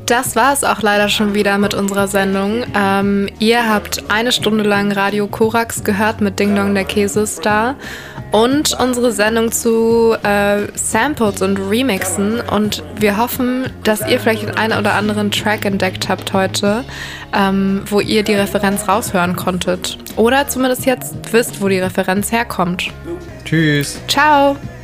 Das war es auch leider schon wieder mit unserer Sendung. Ihr habt 1 Stunde lang Radio Korax gehört mit Ding Dong der Käsestar und unsere Sendung zu Samples und Remixen. Und wir hoffen, dass ihr vielleicht den einen oder anderen Track entdeckt habt heute, wo ihr die Referenz raushören konntet. Oder zumindest jetzt wisst, wo die Referenz herkommt. Tschüss. Ciao.